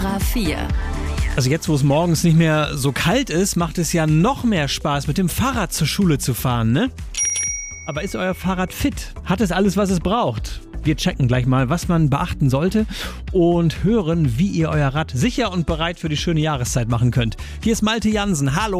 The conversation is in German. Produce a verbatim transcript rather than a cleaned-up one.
Aurora vier. Also jetzt, wo es morgens nicht mehr so kalt ist, macht es ja noch mehr Spaß, mit dem Fahrrad zur Schule zu fahren, ne? Aber ist euer Fahrrad fit? Hat es alles, was es braucht? Wir checken gleich mal, was man beachten sollte und hören, wie ihr euer Rad sicher und bereit für die schöne Jahreszeit machen könnt. Hier ist Malte Jansen. Hallo!